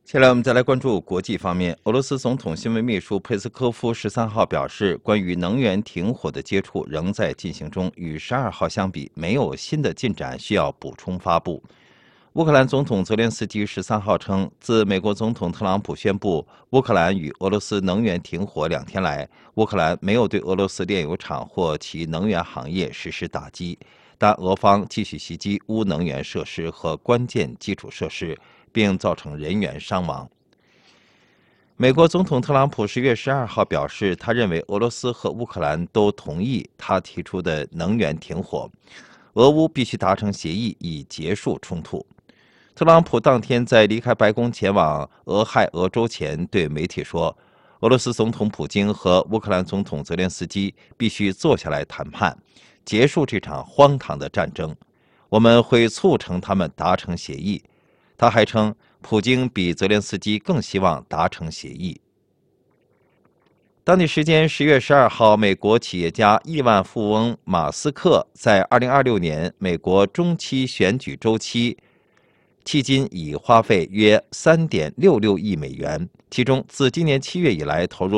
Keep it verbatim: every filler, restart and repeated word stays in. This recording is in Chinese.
接下来我们再来关注国际方面。俄罗斯总统新闻秘书佩斯科夫十三号表示，关于能源停火的接触仍在进行中，与十二号相比，没有新的进展需要补充发布。乌克兰总统泽连斯基十三号称，自美国总统特朗普宣布乌克兰与俄罗斯能源停火两天来，乌克兰没有对俄罗斯炼油厂或其能源行业实施打击，但俄方继续袭击乌能源设施和关键基础设施，并造成人员伤亡。美国总统特朗普十月十二号表示，他认为俄罗斯和乌克兰都同意他提出的能源停火，俄乌必须达成协议以结束冲突。特朗普当天在离开白宫前往俄亥俄州前对媒体说，俄罗斯总统普京和乌克兰总统泽连斯基必须坐下来谈判，结束这场荒唐的战争。我们会促成他们达成协议。他还称，普京比泽连斯基更希望达成协议。当地时间十月十二号，美国企业家亿万富翁马斯克在二零二六年美国中期选举周期迄今已花费约三点六六亿美元，其中自今年七月以来投入